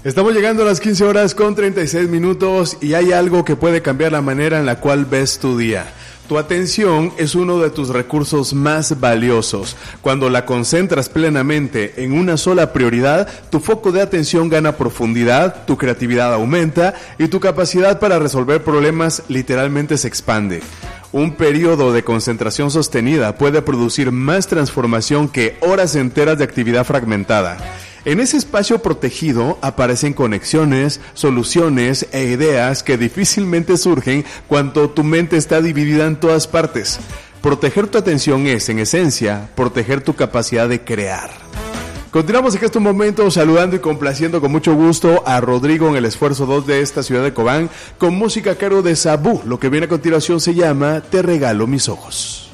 Estamos llegando a las 15 horas con 36 minutos y hay algo que puede cambiar la manera en la cual ves tu día. Tu atención es uno de tus recursos más valiosos. Cuando la concentras plenamente en una sola prioridad, tu foco de atención gana profundidad, tu creatividad aumenta y tu capacidad para resolver problemas literalmente se expande. Un periodo de concentración sostenida puede producir más transformación que horas enteras de actividad fragmentada. En ese espacio protegido aparecen conexiones, soluciones e ideas que difícilmente surgen cuando tu mente está dividida en todas partes. Proteger tu atención es, en esencia, proteger tu capacidad de crear. Continuamos en estos momentos saludando y complaciendo con mucho gusto a Rodrigo en el Esfuerzo 2 de esta ciudad de Cobán con música a cargo de Sabú. Lo que viene a continuación se llama Te regalo mis ojos.